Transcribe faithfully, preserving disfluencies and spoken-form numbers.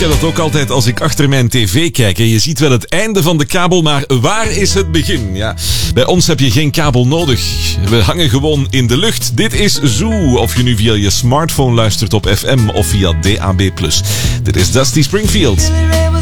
heb dat ook altijd als ik achter mijn tv kijk. Je ziet wel het einde van de kabel, maar waar is het begin? Ja, bij ons heb je geen kabel nodig. We hangen gewoon in de lucht. Dit is Zoo. Of je nu via je smartphone luistert op F M of via D A B plus. Dit is Dusty Springfield.